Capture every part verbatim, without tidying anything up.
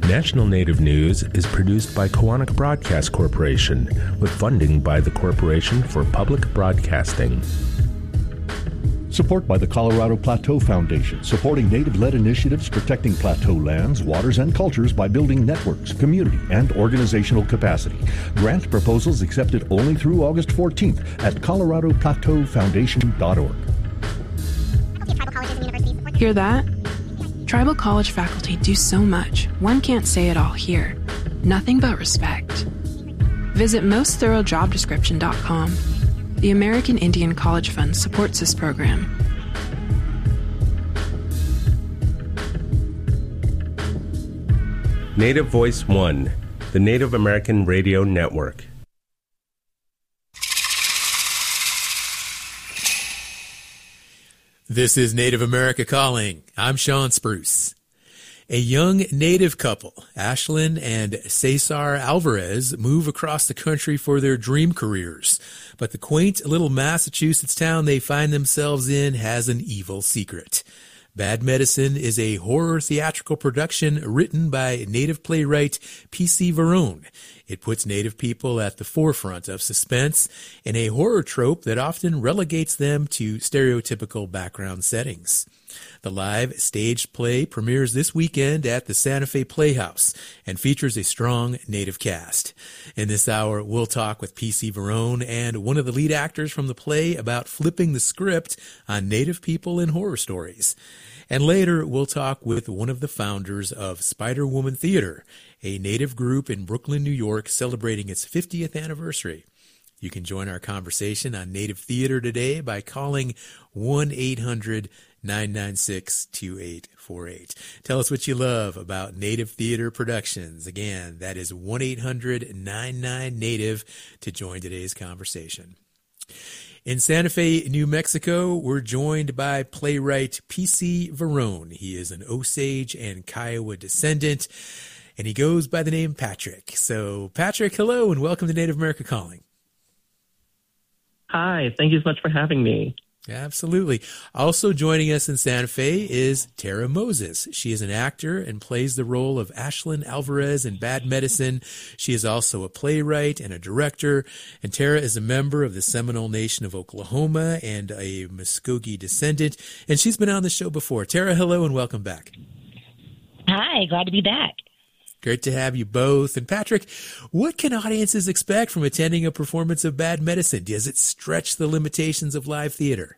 National Native News is produced by Koahnic Broadcast Corporation with funding by the Corporation for Public Broadcasting. Support by the Colorado Plateau Foundation, supporting Native-led initiatives protecting plateau lands, waters, and cultures by building networks, community, and organizational capacity. Grant proposals accepted only through August fourteenth at colorado plateau foundation dot org. Hear that? Tribal college faculty do so much, one can't say it all here. Nothing but respect. Visit most thorough job description dot com. The American Indian College Fund supports this program. Native Voice One, the Native American Radio Network. This is Native America Calling. I'm Sean Spruce. A young Native couple, Ashlyn and Cesar Alvarez, move across the country for their dream careers. But the quaint little Massachusetts town they find themselves in has an evil secret. Bad Medicine is a horror theatrical production written by Native playwright P C Varone. It puts Native people at the forefront of suspense in a horror trope that often relegates them to stereotypical background settings. The live staged play premieres this weekend at the Santa Fe Playhouse and features a strong Native cast. In this hour, we'll talk with P C Varone and one of the lead actors from the play about flipping the script on Native people in horror stories. And later, we'll talk with one of the founders of Spider Woman Theater, a Native group in Brooklyn, New York, celebrating its fiftieth anniversary. You can join our conversation on Native Theater today by calling one eight hundred nine nine six two eight four eight. Tell us what you love about Native Theater Productions. Again, that is one eight hundred nine nine Native to join today's conversation. In Santa Fe, New Mexico, we're joined by playwright P C Varone. He is an Osage and Kiowa descendant, and he goes by the name Patrick. So, Patrick, hello, and welcome to Native America Calling. Hi, thank you so much for having me. Absolutely. Also joining us in Santa Fe is Tara Moses. She is an actor and plays the role of Ashlyn Alvarez in Bad Medicine. She is also a playwright and a director. And Tara is a member of the Seminole Nation of Oklahoma and a Muskogee descendant. And she's been on the show before. Tara, hello and welcome back. Hi, glad to be back. Great to have you both. And Patrick, what can audiences expect from attending a performance of Bad Medicine? Does it stretch the limitations of live theater?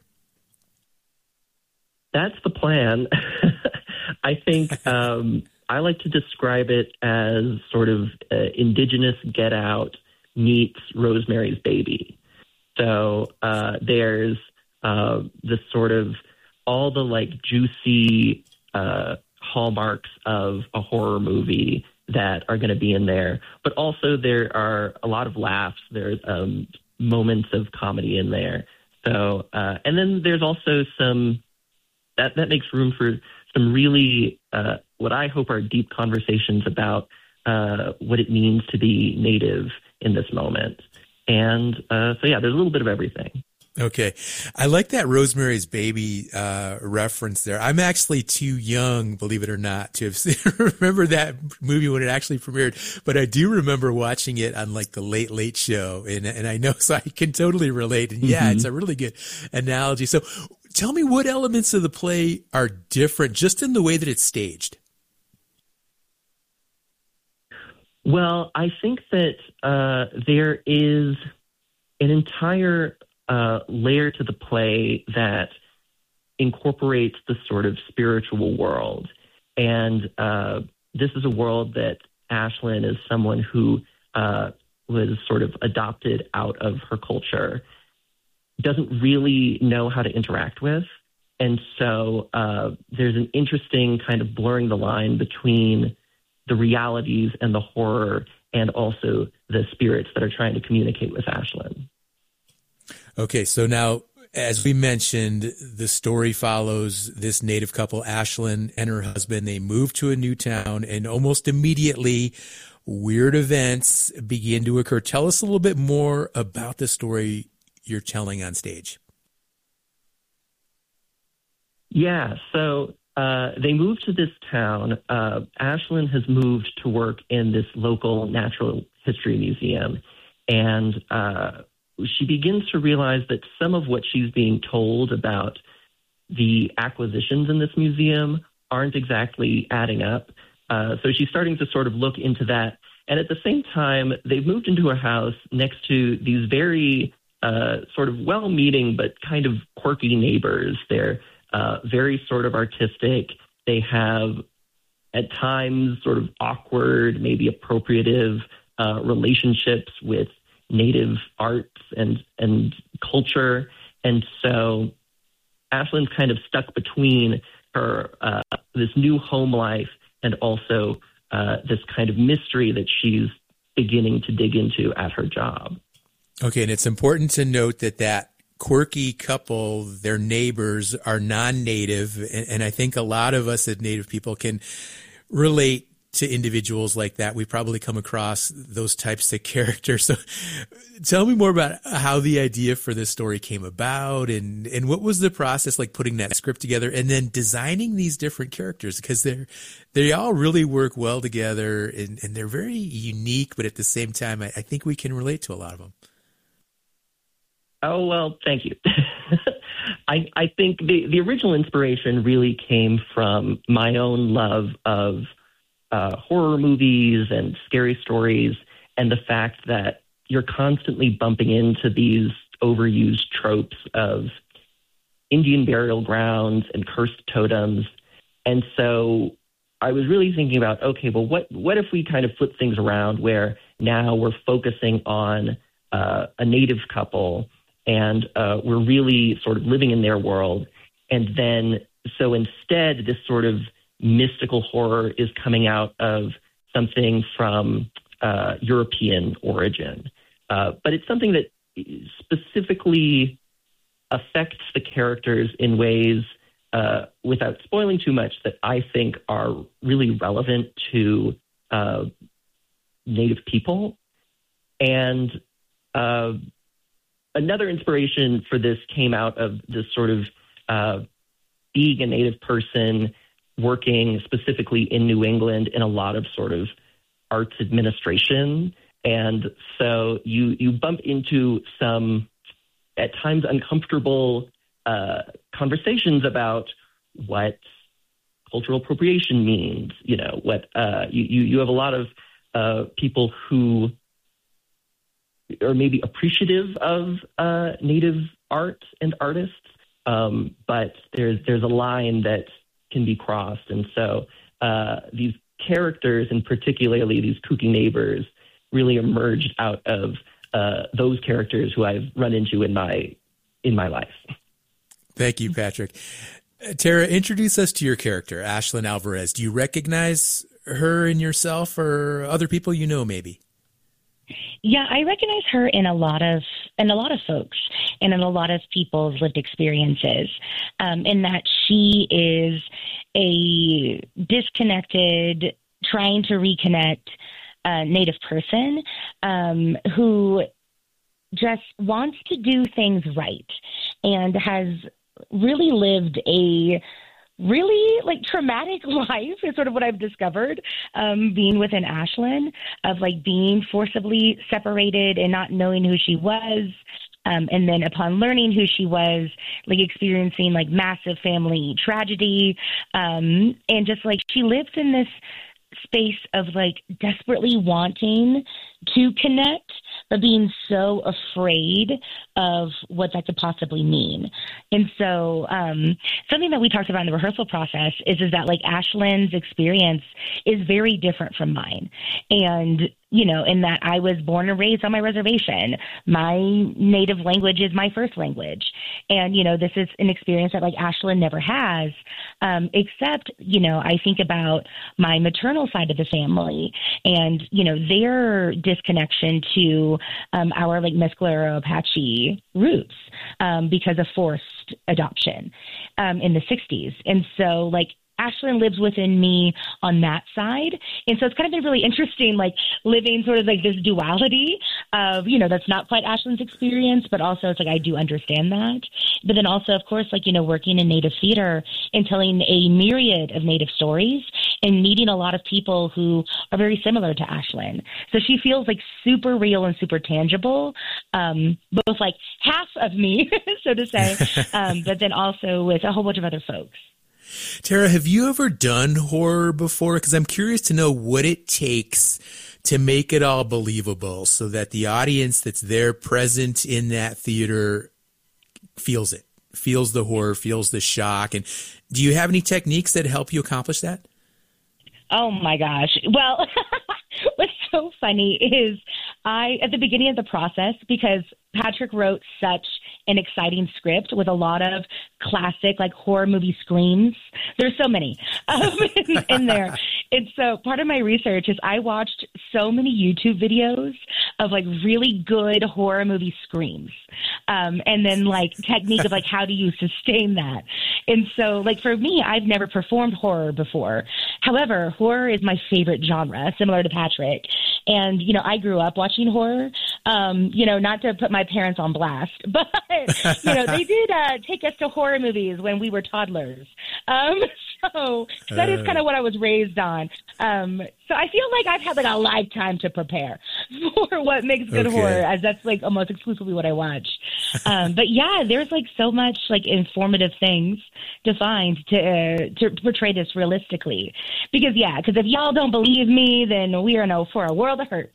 That's the plan. I think um, I like to describe it as sort of uh, indigenous Get Out meets Rosemary's Baby. So uh, there's uh, this sort of all the like juicy uh, hallmarks of a horror movie that are going to be in there. But also there are a lot of laughs. There's um, moments of comedy in there. So, uh, and then there's also some, that, that makes room for some really, uh, what I hope are deep conversations about uh, what it means to be Native in this moment. And uh, so, yeah, there's a little bit of everything. Okay. I like that Rosemary's Baby uh, reference there. I'm actually too young, believe it or not, to have seen, remember that movie when it actually premiered, but I do remember watching it on like the Late Late Show, and and I know, so I can totally relate. And yeah, mm-hmm. It's a really good analogy. So tell me what elements of the play are different just in the way that it's staged. Well, I think that uh, there is an entire Uh, layer to the play that incorporates the sort of spiritual world. And uh, this is a world that Ashlyn is someone who uh, was sort of adopted out of her culture, doesn't really know how to interact with. And so uh, there's an interesting kind of blurring the line between the realities and the horror and also the spirits that are trying to communicate with Ashlyn. Okay, so now, as we mentioned, the story follows this Native couple, Ashlyn and her husband. They move to a new town, and almost immediately, weird events begin to occur. Tell us a little bit more about the story you're telling on stage. Yeah, so uh, they moved to this town. Uh, Ashlyn has moved to work in this local natural history museum, and uh, she begins to realize that some of what she's being told about the acquisitions in this museum aren't exactly adding up. Uh, so she's starting to sort of look into that. And at the same time, they've moved into a house next to these very uh, sort of well-meaning but kind of quirky neighbors. They're uh, very sort of artistic. They have, at times, sort of awkward, maybe appropriative uh, relationships with Native arts and, and culture. And so Ashlyn's kind of stuck between her uh, this new home life and also uh, this kind of mystery that she's beginning to dig into at her job. Okay, and it's important to note that that quirky couple, their neighbors, are non-Native, and, and I think a lot of us as Native people can relate to individuals like that. We probably come across those types of characters. So tell me more about how the idea for this story came about, and, and what was the process like putting that script together and then designing these different characters, because they're, they all really work well together, and, and they're very unique, but at the same time, I, I think we can relate to a lot of them. Oh, well, thank you. I, I think the, the original inspiration really came from my own love of Uh, horror movies and scary stories, and the fact that you're constantly bumping into these overused tropes of Indian burial grounds and cursed totems. And so I was really thinking about, okay, well, what, what if we kind of flip things around where now we're focusing on uh, a Native couple, and uh, we're really sort of living in their world. And then, so instead, this sort of mystical horror is coming out of something from uh, European origin. Uh, but it's something that specifically affects the characters in ways, uh, without spoiling too much, that I think are really relevant to uh, Native people. And uh, another inspiration for this came out of this sort of uh, being a Native person working specifically in New England in a lot of sort of arts administration. And so you you bump into some, at times, uncomfortable uh, conversations about what cultural appropriation means. You know, what uh, you, you, you have a lot of uh, people who are maybe appreciative of uh, Native art and artists, um, but there's there's a line that can be crossed. And so uh, these characters, and particularly these kooky neighbors, really emerged out of uh, those characters who I've run into in my in my life. Thank you, Patrick. Uh, Tara, introduce us to your character, Ashlyn Alvarez. Do you recognize her in yourself or other people you know, maybe? Yeah, I recognize her in a lot of in a lot of folks and in a lot of people's lived experiences, um, in that she is a disconnected, trying to reconnect uh, Native person um, who just wants to do things right and has really lived a really like traumatic life is sort of what I've discovered, um, being within Ashlyn, of like being forcibly separated and not knowing who she was. Um, and then upon learning who she was, like experiencing like massive family tragedy. Um, and just like she lives in this space of like desperately wanting to connect, but being so afraid of what that could possibly mean. And so um, something that we talked about in the rehearsal process is, is that like Ashlyn's experience is very different from mine. And, you know, in that I was born and raised on my reservation. My native language is my first language. And, you know, this is an experience that like Ashlyn never has, um, except, you know, I think about my maternal side of the family and, you know, their disconnection to um, our like Mescalero Apache roots um, because of forced adoption um, in the sixties. And so like Ashlyn lives within me on that side. And so it's kind of been really interesting, like living sort of like this duality of, you know, that's not quite Ashlyn's experience, but also it's like I do understand that. But then also, of course, like, you know, working in Native theater and telling a myriad of Native stories and meeting a lot of people who are very similar to Ashlyn. So she feels like super real and super tangible, um, both like half of me, so to say, um, but then also with a whole bunch of other folks. Tara, have you ever done horror before? Because I'm curious to know what it takes to make it all believable so that the audience that's there present in that theater feels it, feels the horror, feels the shock. And do you have any techniques that help you accomplish that? Oh, my gosh. Well, what's so funny is I, at the beginning of the process, because Patrick wrote such an exciting script with a lot of classic, like, horror movie screams. There's so many um, in, in there. And so part of my research is I watched so many YouTube videos of, like, really good horror movie screams. Um, and then, like, technique of, like, how do you sustain that? And so, like, for me, I've never performed horror before. However, horror is my favorite genre, similar to Patrick. And, you know, I grew up watching horror, um, you know, not to put my parents on blast, but, you know, they did uh, take us to horror movies when we were toddlers. Um, so that is kind of what I was raised on. Um, so I feel like I've had like a lifetime to prepare for what makes good okay. horror, as that's like almost exclusively what I watch. Um, but yeah, there's like so much like informative things to find to, uh, to portray this realistically. Because yeah, because if y'all don't believe me, then we are no for a world of hurt.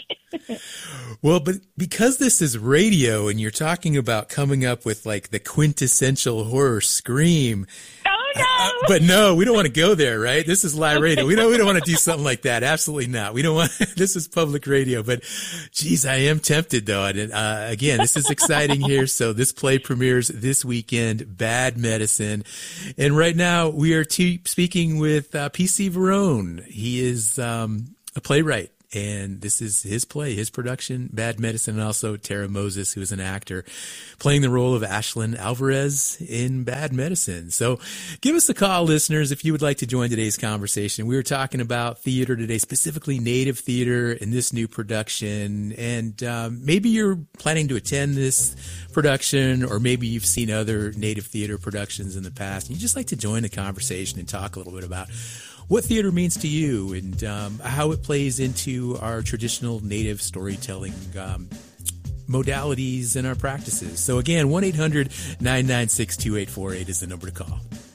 Well, but because this is radio and you're talking about coming up with like the quintessential horror scream. Oh no! Uh, but no, we don't want to go there, right? This is live radio. We don't. We don't want to do something like that. Absolutely not. We don't want. This is public radio. But, geez, I am tempted though. And uh, again, this is exciting here. So this play premieres this weekend. Bad Medicine, and right now we are t- speaking with uh, P C Varone. He is um, a playwright. And this is his play, his production, Bad Medicine, and also Tara Moses, who is an actor, playing the role of Ashlyn Alvarez in Bad Medicine. So give us a call, listeners, if you would like to join today's conversation. We were talking about theater today, specifically Native theater in this new production. And um, maybe you're planning to attend this production, or maybe you've seen other Native theater productions in the past, and you'd just like to join the conversation and talk a little bit about what theater means to you and um, how it plays into our traditional Native storytelling um, modalities and our practices. So again, one eight hundred nine nine six two eight four eight is the number to call.